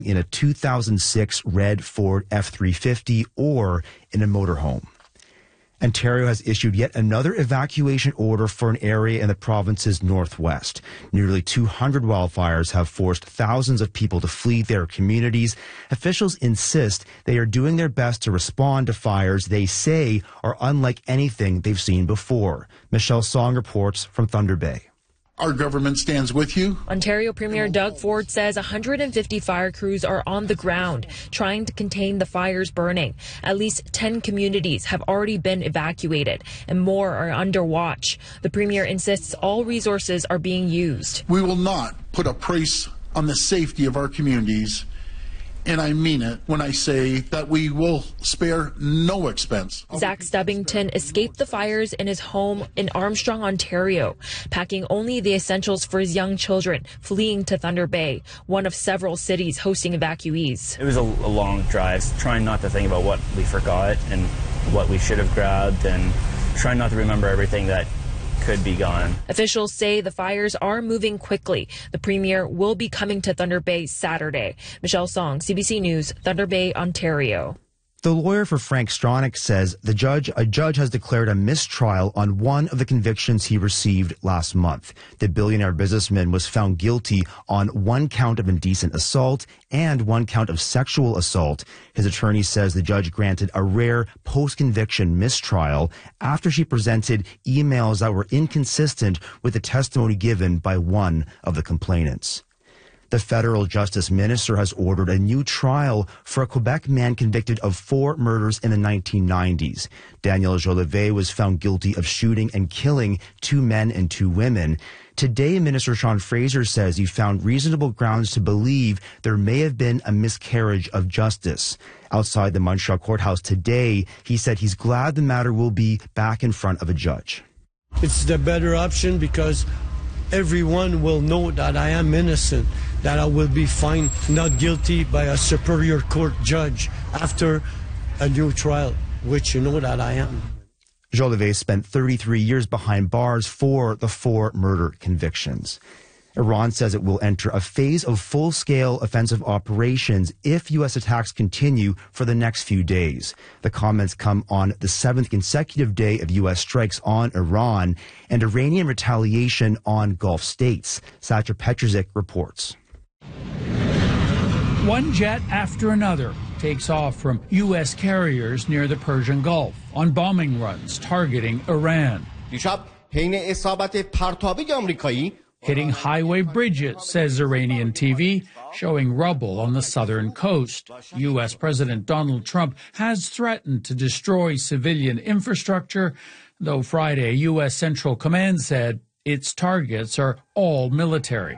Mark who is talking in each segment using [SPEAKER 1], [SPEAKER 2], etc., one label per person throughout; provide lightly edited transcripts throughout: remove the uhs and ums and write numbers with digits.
[SPEAKER 1] in a 2006 red Ford F-350 or in a motorhome. Ontario has issued yet another evacuation order for an area in the province's northwest. Nearly 200 wildfires have forced thousands of people to flee their communities. Officials insist they are doing their best to respond to fires they say are unlike anything they've seen before. Michelle Song reports from Thunder Bay.
[SPEAKER 2] Our government stands with you.
[SPEAKER 3] Ontario Premier Doug Ford says 150 fire crews are on the ground trying to contain the fires burning. At least 10 communities have already been evacuated and more are under watch. The Premier insists all resources are being used.
[SPEAKER 2] We will not put a price on the safety of our communities. And I mean it when I say that we will spare no expense.
[SPEAKER 3] Zach Stubbington escaped the fires in his home in Armstrong, Ontario, packing only the essentials for his young children, fleeing to Thunder Bay, one of several cities hosting evacuees.
[SPEAKER 4] It was a long drive, trying not to think about what we forgot and what we should have grabbed, and trying not to remember everything that could be gone.
[SPEAKER 3] Officials say the fires are moving quickly. The Premier will be coming to Thunder Bay Saturday. Michelle Song, CBC News, Thunder Bay, Ontario.
[SPEAKER 1] The lawyer for Frank Stronach says a judge has declared a mistrial on one of the convictions he received last month. The billionaire businessman was found guilty on one count of indecent assault and one count of sexual assault. His attorney says the judge granted a rare post-conviction mistrial after she presented emails that were inconsistent with the testimony given by one of the complainants. The federal justice minister has ordered a new trial for a Quebec man convicted of 4 murders in the 1990s. Daniel Jolivet was found guilty of shooting and killing 2 men and 2 women. Today, Minister Sean Fraser says he found reasonable grounds to believe there may have been a miscarriage of justice. Outside the Montreal courthouse today, he said he's glad the matter will be back in front of a judge.
[SPEAKER 5] It's the better option because everyone will know that I am innocent, that I will be found not guilty by a superior court judge after a new trial, which you know that I am.
[SPEAKER 1] Jolivet spent 33 years behind bars for the 4 murder convictions. Iran says it will enter a phase of full-scale offensive operations if U.S. attacks continue for the next few days. The comments come on the 7th consecutive day of U.S. strikes on Iran and Iranian retaliation on Gulf states. Satya Petrovic reports.
[SPEAKER 6] One jet after another takes off from U.S. carriers near the Persian Gulf on bombing runs targeting Iran. Hitting highway bridges, says Iranian TV, showing rubble on the southern coast. U.S. President Donald Trump has threatened to destroy civilian infrastructure, though Friday U.S. Central Command said its targets are all military.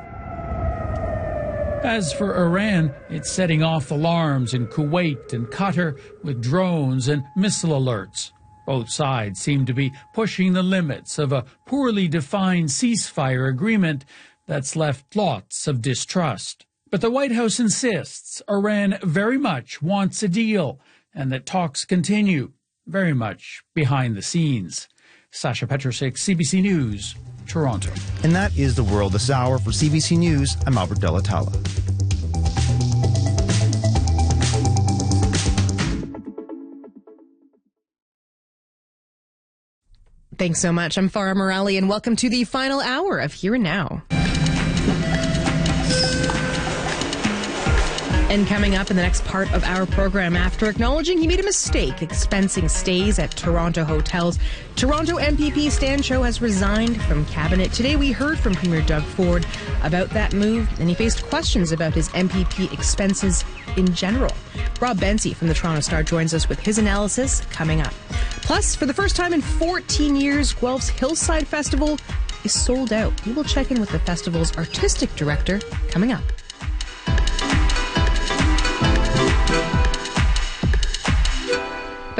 [SPEAKER 6] As for Iran, it's setting off alarms in Kuwait and Qatar with drones and missile alerts. Both sides seem to be pushing the limits of a poorly defined ceasefire agreement that's left lots of distrust. But the White House insists Iran very much wants a deal and that talks continue, very much behind the scenes. Sasha Petrosic, CBC News, Toronto.
[SPEAKER 1] And that is the world this hour. For CBC News, I'm Albert Delatala.
[SPEAKER 7] Thanks so much. I'm Farah Morali, and welcome to the final hour of Here and Now. And coming up in the next part of our program, after acknowledging he made a mistake expensing stays at Toronto hotels, Toronto MPP Stan Cho has resigned from cabinet. Today we heard from Premier Doug Ford about that move, and he faced questions about his MPP expenses in general. Rob Bensi from the Toronto Star joins us with his analysis coming up. Plus, for the first time in 14 years, Guelph's Hillside Festival is sold out. We will check in with the festival's artistic director coming up. But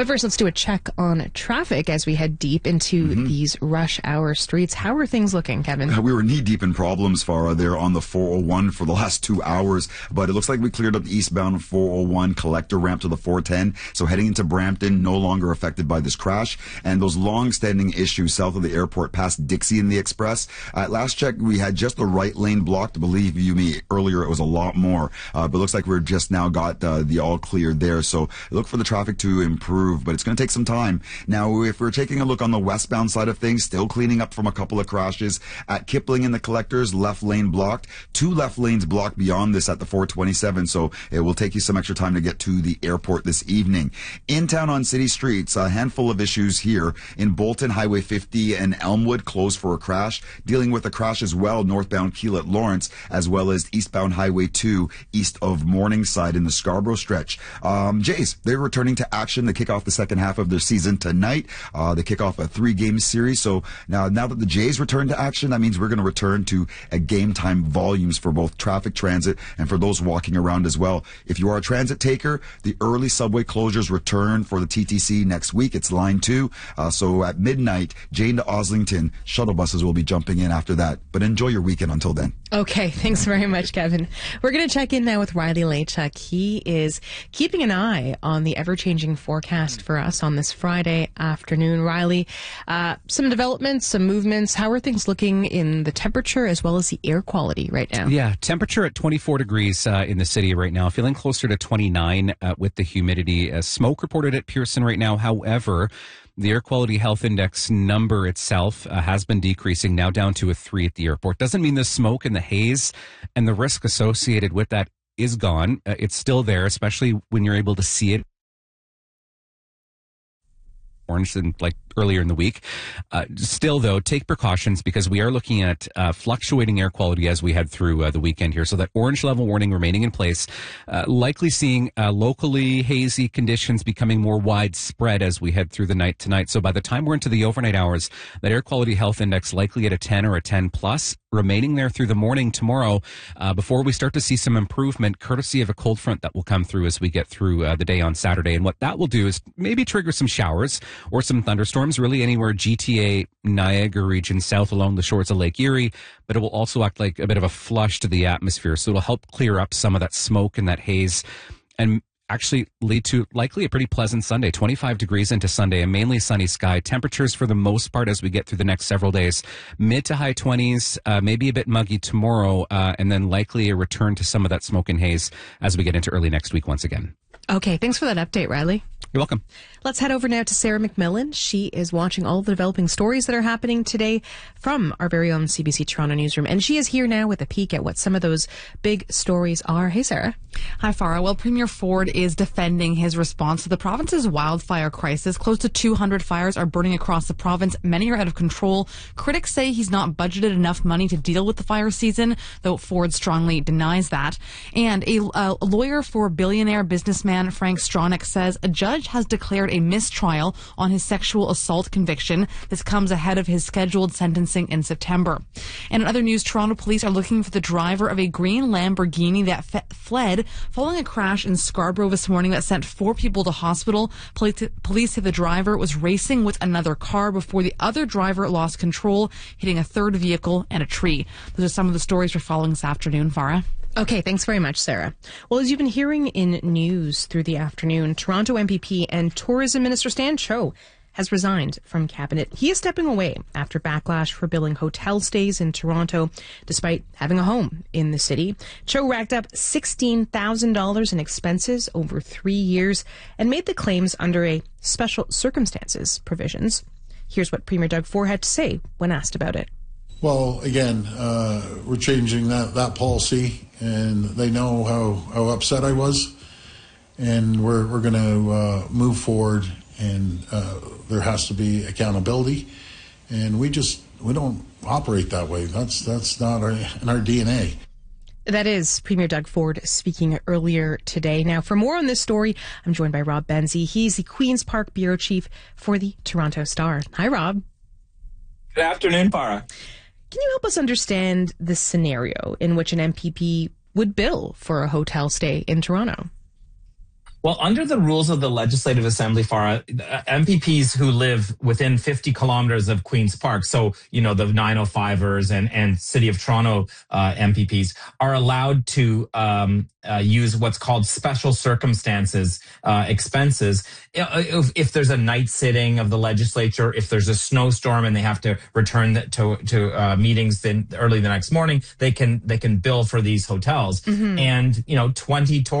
[SPEAKER 7] But first, let's do a check on traffic as we head deep into these rush hour streets. How are things looking, Kevin?
[SPEAKER 8] We were knee-deep in problems, Farah, there on the 401 for the last 2 hours, but it looks like we cleared up the eastbound 401 collector ramp to the 410, so heading into Brampton, no longer affected by this crash, and those long-standing issues south of the airport past Dixie in the Express. At last check, we had just the right lane blocked. Believe you me, earlier it was a lot more, but it looks like we're just now got the all clear there, so look for the traffic to improve, but it's going to take some time. Now, if we're taking a look on the westbound side of things, still cleaning up from a couple of crashes at Kipling in the collectors, left lane blocked, 2 left lanes blocked beyond this at the 427, so it will take you some extra time to get to the airport this evening. In town on city streets, a handful of issues here. In Bolton, Highway 50 and Elmwood closed for a crash. Dealing with a crash as well, northbound Keel at Lawrence, as well as eastbound Highway 2 east of Morningside in the Scarborough stretch. Jays, they're returning to action to kick off the second half of their season tonight. They kick off a 3-game series, so now that the Jays return to action, that means we're going to return to a game time volumes for both traffic, transit, and for those walking around as well. If you are a transit taker, the early subway closures return for the TTC next week. It's line 2. So at midnight, Jane to Oslington, shuttle buses will be jumping in after that. But enjoy your weekend until then.
[SPEAKER 7] Okay, thanks very much, Kevin. We're going to check in now with Riley Lachuk. He is keeping an eye on the ever-changing forecast for us on this Friday afternoon. Riley, some developments, some movements. How are things looking in the temperature as well as the air quality right now?
[SPEAKER 9] Yeah, temperature at 24 degrees in the city right now, feeling closer to 29 with the humidity. Smoke reported at Pearson right now. However, the air quality health index number itself has been decreasing, now down to a 3 at the airport. Doesn't mean the smoke and the haze and the risk associated with that is gone. It's still there, especially when you're able to see it. Orange than like earlier in the week. Still, though, take precautions because we are looking at fluctuating air quality as we head through the weekend here. So that orange level warning remaining in place, likely seeing locally hazy conditions becoming more widespread as we head through the night tonight. So by the time we're into the overnight hours, that air quality health index likely at a 10 or a 10 plus, remaining there through the morning tomorrow before we start to see some improvement courtesy of a cold front that will come through as we get through the day on Saturday. And what that will do is maybe trigger some showers or some thunderstorms, really anywhere GTA, Niagara region, south along the shores of Lake Erie, but it will also act like a bit of a flush to the atmosphere. So it'll help clear up some of that smoke and that haze and actually lead to likely a pretty pleasant Sunday. 25 degrees into Sunday, a mainly sunny sky. Temperatures for the most part as we get through the next several days, mid to high 20s, maybe a bit muggy tomorrow, and then likely a return to some of that smoke and haze as we get into early next week once again.
[SPEAKER 7] Okay, thanks for that update, Riley.
[SPEAKER 9] You're welcome.
[SPEAKER 7] Let's head over now to Sarah McMillan. She is watching all the developing stories that are happening today from our very own CBC Toronto newsroom. And she is here now with a peek at what some of those big stories are. Hey, Sarah.
[SPEAKER 10] Hi, Farah. Well, Premier Ford is defending his response to the province's wildfire crisis. Close to 200 fires are burning across the province. Many are out of control. Critics say he's not budgeted enough money to deal with the fire season, though Ford strongly denies that. And a lawyer for billionaire businessman Frank Stronach says a judge has declared a mistrial on his sexual assault conviction. This comes ahead of his scheduled sentencing in September. And in other news, Toronto police are looking for the driver of a green Lamborghini that fled following a crash in Scarborough this morning that sent 4 people to hospital. Police say the driver was racing with another car before the other driver lost control, hitting a third vehicle and a tree. Those are some of the stories we're following this afternoon, Farah.
[SPEAKER 7] Okay, thanks very much, Sarah. Well, as you've been hearing in news through the afternoon, Toronto MPP and Tourism Minister Stan Cho has resigned from cabinet. He is stepping away after backlash for billing hotel stays in Toronto, despite having a home in the city. Cho racked up $16,000 in expenses over 3 years and made the claims under a special circumstances provisions. Here's what Premier Doug Ford had to say when asked about it.
[SPEAKER 2] Well, again, we're changing that policy, and they know how upset I was, and we're going to move forward, and there has to be accountability, and we don't operate that way. That's not in our DNA.
[SPEAKER 7] That is Premier Doug Ford speaking earlier today. Now, for more on this story, I'm joined by Rob Benzie. He's the Queen's Park Bureau Chief for the Toronto Star. Hi, Rob.
[SPEAKER 11] Good afternoon, Farah.
[SPEAKER 7] Can you help us understand the scenario in which an MPP would bill for a hotel stay in Toronto?
[SPEAKER 12] Well, under the rules of the Legislative Assembly, Farah, MPPs who live within 50 kilometers of Queen's Park, so, the 905ers and City of Toronto MPPs are allowed to use what's called special circumstances expenses. If there's a night sitting of the legislature, if there's a snowstorm and they have to return to meetings early the next morning, they can bill for these hotels. And, 20